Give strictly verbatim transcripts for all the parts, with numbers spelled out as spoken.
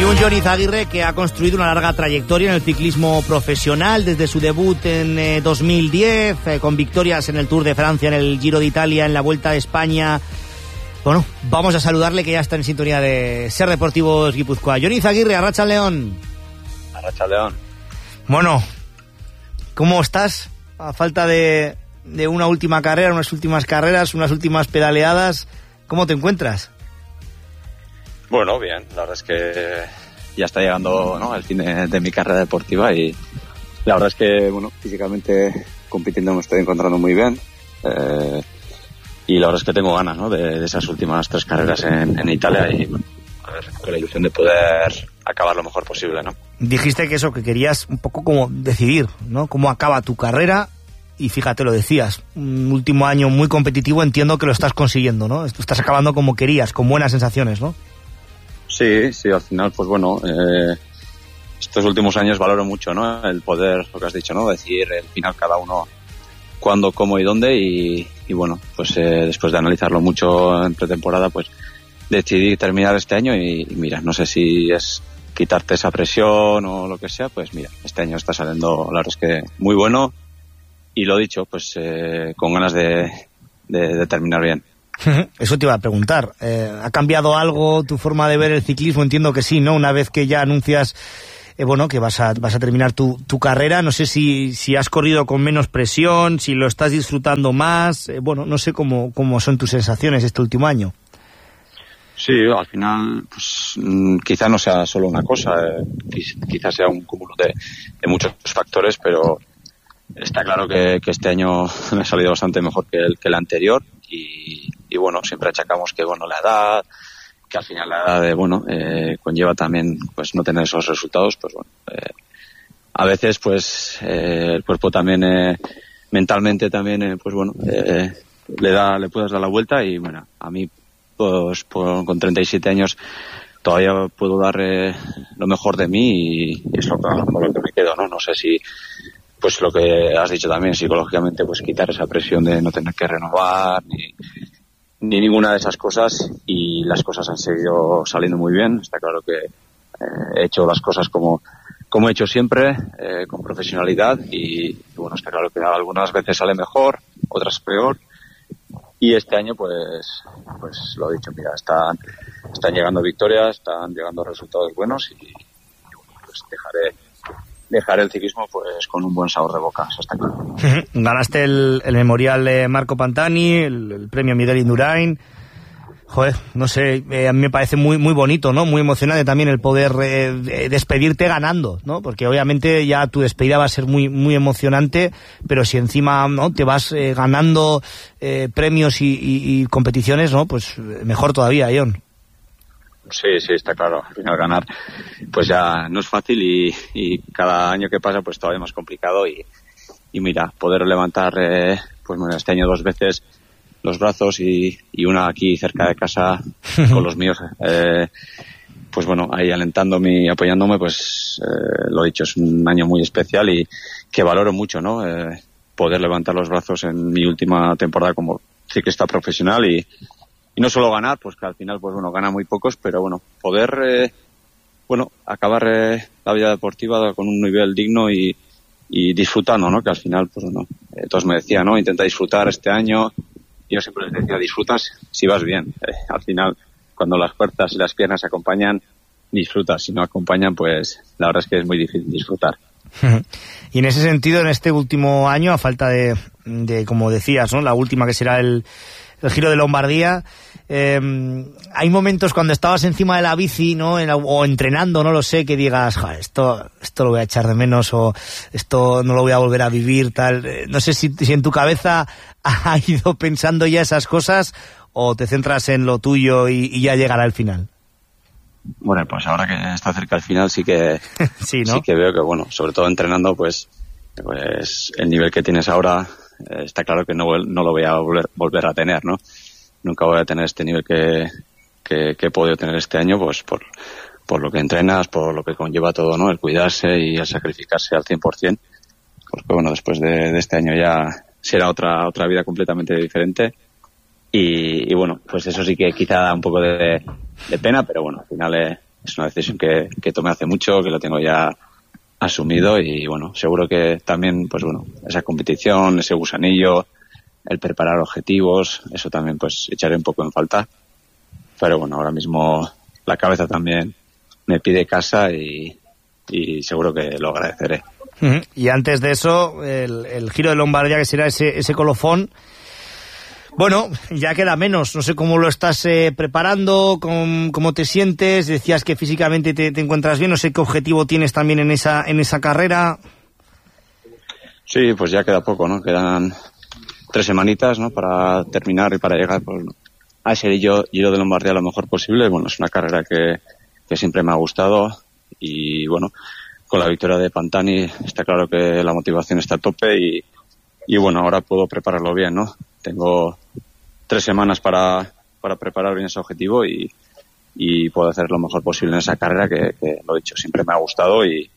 un Jon Izagirre que ha construido una larga trayectoria en el ciclismo profesional, desde su debut en eh, dos mil diez, eh, con victorias en el Tour de Francia, en el Giro de Italia, en la Vuelta de España. Bueno, vamos a saludarle, que ya está en sintonía de Ser Deportivos Guipúzcoa. Jon Izagirre, Arratsaldeon. Arratsaldeon. Bueno, ¿cómo estás? A falta de, de una última carrera, unas últimas carreras, unas últimas pedaleadas, ¿cómo te encuentras? Bueno, bien, la verdad es que ya está llegando, ¿no?, el fin de, de mi carrera deportiva, y la verdad es que, bueno, físicamente compitiendo me estoy encontrando muy bien, eh, y la verdad es que tengo ganas, ¿no?, de, de esas últimas tres carreras en, en Italia, y bueno, a ver, con la ilusión de poder acabar lo mejor posible, ¿no? Dijiste que eso, que querías un poco como decidir, ¿no?, cómo acaba tu carrera, y fíjate, lo decías, un último año muy competitivo, entiendo que lo estás consiguiendo, ¿no? Estás acabando como querías, con buenas sensaciones, ¿no? Sí, sí, al final, pues bueno, eh, estos últimos años valoro mucho, ¿no?, el poder, lo que has dicho, ¿no?, decidir el final cada uno cuándo, cómo y dónde, y, y bueno, pues eh, después de analizarlo mucho en pretemporada, pues decidí terminar este año y, y mira, no sé si es quitarte esa presión o lo que sea, pues mira, este año está saliendo, la verdad es que muy bueno, y lo dicho, pues eh, con ganas de, de, de terminar bien. Eso te iba a preguntar, eh, ¿ha cambiado algo tu forma de ver el ciclismo? Entiendo que sí, ¿no? Una vez que ya anuncias eh, bueno, que vas a, vas a terminar tu, tu carrera, no sé si, si has corrido con menos presión, si lo estás disfrutando más, eh, bueno, no sé cómo, cómo son tus sensaciones este último año. Sí, al final, pues quizá no sea solo una cosa, eh, quizá sea un cúmulo de, de muchos factores, pero está claro que, que este año me ha salido bastante mejor que el, que el anterior, y, y bueno, siempre achacamos que, bueno, la edad, que al final la edad de, bueno, eh, conlleva también, pues, no tener esos resultados, pues bueno, eh, a veces, pues, eh, el cuerpo también, eh, mentalmente también, eh, pues bueno, eh, le da, le puedes dar la vuelta, y bueno, a mí, pues, por, con treinta y siete años todavía puedo dar eh, lo mejor de mí, y es lo, con lo que me quedo, ¿no? No sé si, pues lo que has dicho también, psicológicamente, pues quitar esa presión de no tener que renovar ni, ni ninguna de esas cosas, y las cosas han seguido saliendo muy bien. Está claro que eh, he hecho las cosas como, como he hecho siempre, eh, con profesionalidad, y, y bueno, está claro que algunas veces sale mejor, otras peor, y este año pues pues lo he dicho, mira, están, están llegando victorias, están llegando resultados buenos, y, y bueno, pues dejaré dejar el ciclismo pues con un buen sabor de boca, eso está claro. Ganaste el, el memorial de Marco Pantani, el, el premio Miguel Indurain. Joder, no sé, eh, a mí me parece muy muy bonito, ¿no? Muy emocionante también el poder eh, despedirte ganando, ¿no? Porque obviamente ya tu despedida va a ser muy muy emocionante, pero si encima, ¿no?, te vas eh, ganando eh, premios y, y, y competiciones, ¿no? Pues mejor todavía, Jon. Sí, sí, está claro. Al final ganar pues ya no es fácil, y, y cada año que pasa pues todavía más complicado, y, y mira, poder levantar eh, pues bueno, este año dos veces los brazos, y, y una aquí cerca de casa con los míos, eh, pues bueno, ahí alentándome y apoyándome, pues eh, lo dicho, es un año muy especial y que valoro mucho, ¿no? Eh, poder levantar los brazos en mi última temporada como ciclista profesional, y Y no solo ganar, pues que al final, pues bueno, gana muy pocos, pero bueno, poder, eh, bueno, acabar eh, la vida deportiva con un nivel digno y, y disfrutando, ¿no? Que al final, pues bueno, eh, todos me decían, ¿no? Intenta disfrutar este año. Yo siempre les decía, disfrutas si vas bien. Eh, al final, cuando las fuerzas y las piernas acompañan, disfrutas. Si no acompañan, pues la verdad es que es muy difícil disfrutar. Y en ese sentido, en este último año, a falta de, de como decías, ¿no?, la última, que será el el Giro de Lombardía, eh, hay momentos cuando estabas encima de la bici, ¿no?, en, o entrenando, no lo sé, que digas, esto esto lo voy a echar de menos, o esto no lo voy a volver a vivir, tal. Eh, no sé si, si en tu cabeza ha ido pensando ya esas cosas, o te centras en lo tuyo y, y ya llegará el final. Bueno, pues ahora que está cerca el final sí que sí, ¿no? sí que veo que, bueno, sobre todo entrenando, pues pues el nivel que tienes ahora, eh, está claro que no, no lo voy a volver, volver a tener, ¿no? Nunca voy a tener este nivel que, que, que he podido tener este año, pues por, por lo que entrenas, por lo que conlleva todo, ¿no? El cuidarse y el sacrificarse al cien por ciento. Porque bueno, después de, de este año ya será otra otra vida completamente diferente. Y, y bueno, pues eso sí que quizá da un poco de, de pena, pero bueno, al final eh, es una decisión que, que tomé hace mucho, que lo tengo ya asumido y bueno, seguro que también, pues bueno, esa competición, ese gusanillo, el preparar objetivos, eso también pues echaré un poco en falta. Pero bueno, ahora mismo la cabeza también me pide casa y, y seguro que lo agradeceré. Uh-huh. Y antes de eso, el, el Giro de Lombardía, que será ese, ese colofón, bueno, ya queda menos. No sé cómo lo estás eh, preparando, cómo, cómo te sientes. Decías que físicamente te, te encuentras bien. No sé qué objetivo tienes también en esa en esa carrera. Sí, pues ya queda poco, ¿no? Quedan tres semanitas, ¿no? Para terminar y para llegar pues, a ese Giro, Giro de Lombardía lo mejor posible. Bueno, es una carrera que, que siempre me ha gustado y bueno, con la victoria de Pantani está claro que la motivación está a tope y, y bueno, ahora puedo prepararlo bien, ¿no? Tengo tres semanas para, para preparar bien ese objetivo y, y puedo hacer lo mejor posible en esa carrera que, que lo he dicho, siempre me ha gustado y,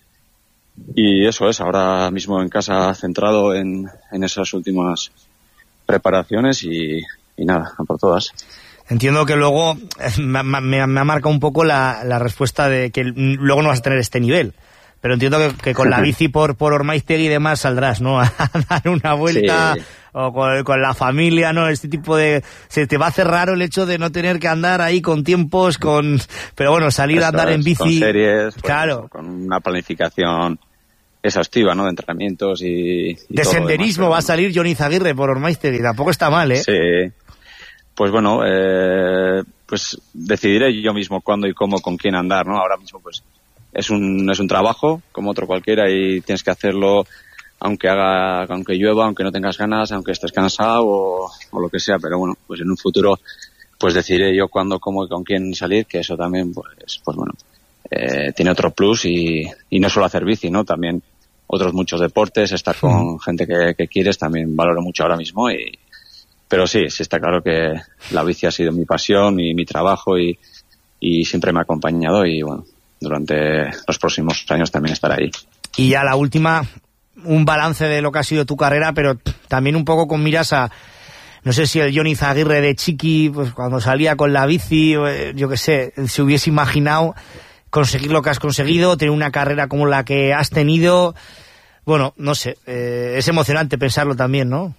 y eso es, ahora mismo en casa centrado en, en esas últimas preparaciones y, y nada, a por todas. Entiendo que luego me, me, me ha marcado un poco la, la respuesta de que luego no vas a tener este nivel. Pero entiendo que, que con la bici por, por Ormaiztegui y demás saldrás, ¿no? A dar una vuelta, sí. O con, con la familia, ¿no? Este tipo de... Se te va a hacer raro el hecho de no tener que andar ahí con tiempos, con... Pero bueno, salir Eso a andar es, en bici... Con series, claro. Pues, con una planificación exhaustiva, ¿no? De entrenamientos y... y de senderismo demás, va a salir Jon Izaguirre por Ormaiztegui, tampoco está mal, ¿eh? Sí. Pues bueno, eh, pues decidiré yo mismo cuándo y cómo, con quién andar, ¿no? Ahora mismo, pues... Es un, es un trabajo como otro cualquiera y tienes que hacerlo aunque haga, aunque llueva, aunque no tengas ganas, aunque estés cansado o, o lo que sea. Pero bueno, pues en un futuro pues decidiré yo cuándo, cómo y con quién salir, que eso también pues, pues bueno, eh, tiene otro plus y, y no solo hacer bici, ¿no? También otros muchos deportes, estar con sí. gente que, que quieres también valoro mucho ahora mismo y, pero sí, sí está claro que la bici ha sido mi pasión y mi trabajo y, y siempre me ha acompañado y bueno, durante los próximos años también estar ahí. Y ya la última, un balance de lo que ha sido tu carrera, pero también un poco con miras a, no sé si el Jon Izaguirre de chiqui, pues cuando salía con la bici, yo qué sé, se hubiese imaginado conseguir lo que has conseguido, tener una carrera como la que has tenido. Bueno, no sé, eh, es emocionante pensarlo también, ¿no?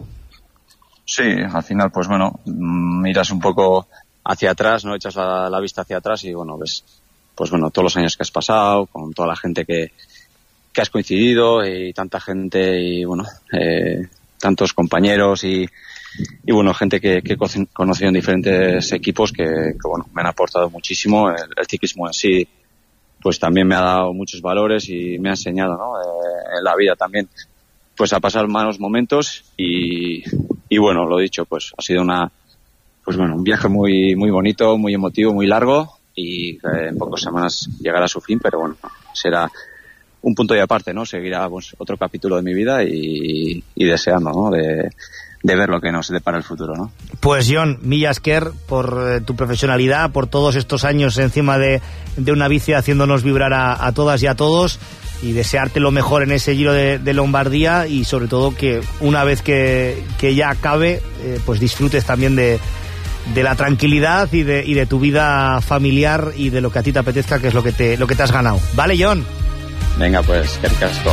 Sí, al final, pues bueno, miras un poco hacia atrás, ¿no? Echas la, la vista hacia atrás y bueno, ves pues bueno, todos los años que has pasado, con toda la gente que, que has coincidido y tanta gente y bueno, eh, tantos compañeros y, y bueno, gente que, que he conocido en diferentes equipos que, que bueno, me han aportado muchísimo. El, el ciclismo en sí, pues también me ha dado muchos valores y me ha enseñado, ¿no? Eh, en la vida también, pues a pasar malos momentos y, y bueno, lo dicho, pues ha sido una, pues bueno, un viaje muy, muy bonito, muy emotivo, muy largo. Y eh, en pocas semanas llegará a su fin, pero bueno, será un punto y aparte, ¿no? Seguirá pues, otro capítulo de mi vida y, y deseando, ¿no? De, de ver lo que nos depara el futuro, ¿no? Pues Jon, mila esker por eh, tu profesionalidad, por todos estos años encima de, de una bici haciéndonos vibrar a, a todas y a todos y desearte lo mejor en ese Giro de, de Lombardía y sobre todo que una vez que, que ya acabe, eh, pues disfrutes también de de la tranquilidad y de, y de tu vida familiar y de lo que a ti te apetezca, que es lo que te, lo que te has ganado. ¿Vale, Jon? Venga, pues, que ricasco.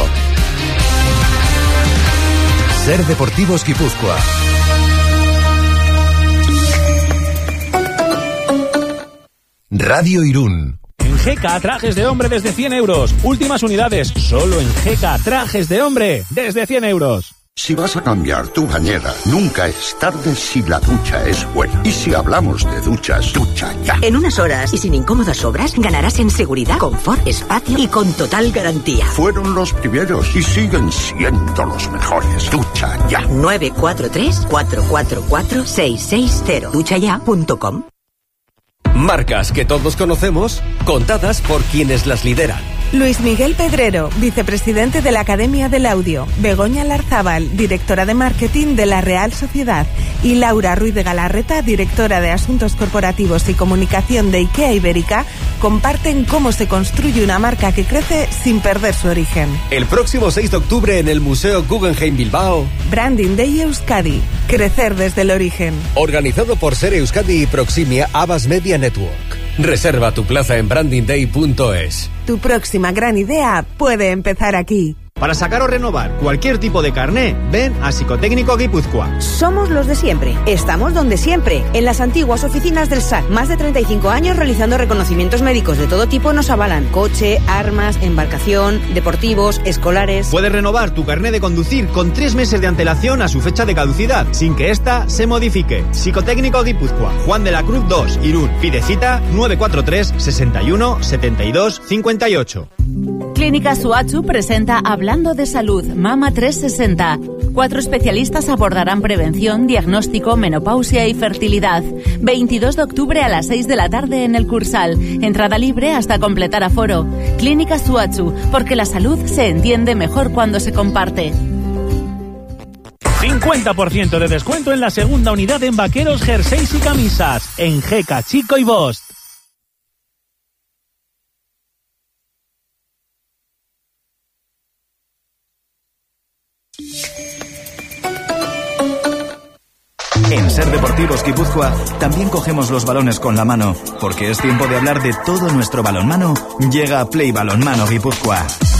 Ser Deportivos Guipúzcoa. Radio Irún. En G K, trajes de hombre desde cien euros. Últimas unidades, solo en G K, trajes de hombre desde cien euros. Si vas a cambiar tu bañera, nunca es tarde si la ducha es buena. Y si hablamos de duchas, ducha ya. En unas horas y sin incómodas obras, ganarás en seguridad, confort, espacio y con total garantía. Fueron los primeros y siguen siendo los mejores. Ducha ya. nueve cuatro tres, cuatro cuatro cuatro, seis seis cero. ducha ya punto com. Marcas que todos conocemos, contadas por quienes las lideran. Luis Miguel Pedrero, vicepresidente de la Academia del Audio, Begoña Larzábal, directora de marketing de la Real Sociedad, y Laura Ruiz de Galarreta, directora de Asuntos Corporativos y Comunicación de IKEA Ibérica, comparten cómo se construye una marca que crece sin perder su origen. El próximo seis de octubre en el Museo Guggenheim Bilbao, Branding Day Euskadi, crecer desde el origen. Organizado por Ser Euskadi y Proximia Abbas Media Network. Reserva tu plaza en branding day punto es. Tu próxima gran idea puede empezar aquí. Para sacar o renovar cualquier tipo de carné, ven a Psicotécnico Guipúzcoa. Somos los de siempre. Estamos donde siempre. En las antiguas oficinas del S A C. Más de treinta y cinco años realizando reconocimientos médicos de todo tipo nos avalan. Coche, armas, embarcación, deportivos, escolares. Puedes renovar tu carné de conducir con tres meses de antelación a su fecha de caducidad, sin que ésta se modifique. Psicotécnico Guipúzcoa. Juan de la Cruz dos, Irún. Pide cita nueve cuatro tres, sesenta y uno, setenta y dos, cincuenta y ocho. Clínica Suachu presenta Hablando de Salud, Mama trescientos sesenta. Cuatro especialistas abordarán prevención, diagnóstico, menopausia y fertilidad. veintidós de octubre a las seis de la tarde en el Cursal. Entrada libre hasta completar aforo. Clínica Suachu, porque la salud se entiende mejor cuando se comparte. cincuenta por ciento de descuento en la segunda unidad en vaqueros, jerseys y camisas. En Jeca, Chico y Bost. En Ser Deportivos Guipúzcoa también cogemos los balones con la mano, porque es tiempo de hablar de todo nuestro balonmano. Llega Play Balonmano Guipúzcoa.